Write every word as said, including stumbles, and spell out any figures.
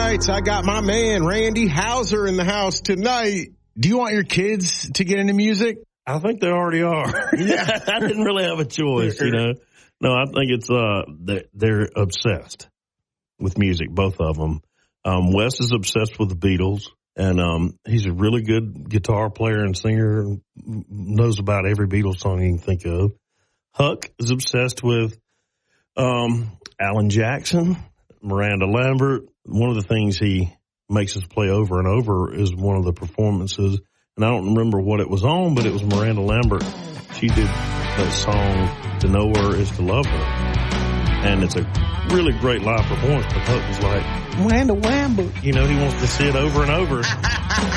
Nights. I got my man, Randy Houser, in the house tonight. Do you want your kids to get into music? I think they already are. Yeah. I didn't really have a choice, you know. No, I think it's, uh, they're, they're obsessed with music, both of them. Um, Wes is obsessed with the Beatles, and, um, he's a really good guitar player and singer, and knows about every Beatles song you can think of. Huck is obsessed with, um, Alan Jackson, Miranda Lambert. One of the things he makes us play over and over is one of the performances, and I don't remember what it was on, but it was Miranda Lambert. She did that song, To Know Her Is to Love Her, and it's a really great live performance, but Huck was like, Miranda Lambert, you know, he wants to see it over and over.